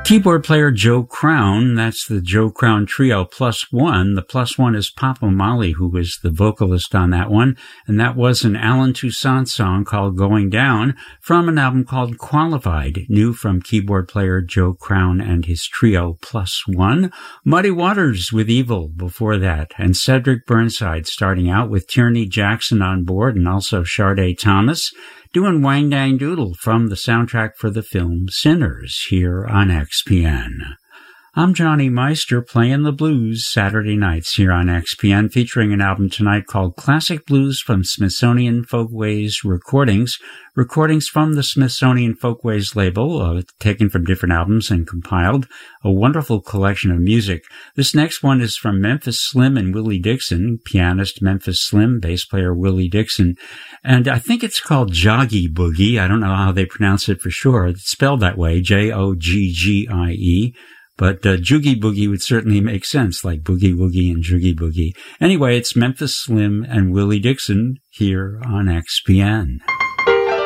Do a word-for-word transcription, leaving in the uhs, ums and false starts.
Keyboard player Joe Crown, that's the Joe Crown Trio Plus One. The Plus One is Pop O'Malley, who was the vocalist on that one, and that was an Alan Toussaint song called Going Down from an album called Qualified, new from keyboard player Joe Crown and his Trio Plus One. Muddy Waters with Evil before that, and Cedric Burnside starting out with Tierney Jackson on board and also Sharday Thomas, doing Wang Dang Doodle from the soundtrack for the film Sinners here on X P N. I'm Johnny Meister playing the blues Saturday nights here on X P N, featuring an album tonight called Classic Blues from Smithsonian Folkways Recordings. Recordings from the Smithsonian Folkways label, uh, taken from different albums and compiled. A wonderful collection of music. This next one is from Memphis Slim and Willie Dixon, pianist Memphis Slim, bass player Willie Dixon. And I think it's called Joggy Boogie. I don't know how they pronounce it for sure. It's spelled that way, J O G G I E. But uh, Joogie Boogie would certainly make sense, like Boogie Woogie and Joogie Boogie. Anyway, it's Memphis Slim and Willie Dixon here on X P N.